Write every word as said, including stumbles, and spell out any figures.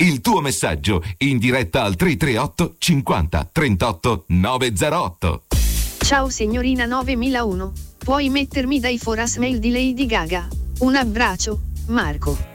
Il tuo messaggio in diretta al tre tre otto cinquanta trentotto novecentootto. Ciao signorina novemilauno. Puoi mettermi dai Foras Mail di Lady Gaga? Un abbraccio, Marco.